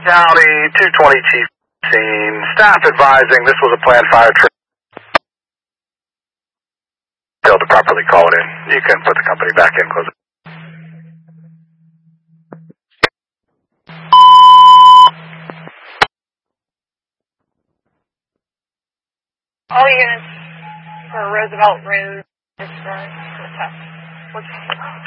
County 220 Chief scene. Staff advising this was a planned fire trip. Failed to properly call it in. You can put the company back in, close it. All units for Roosevelt Road is for test.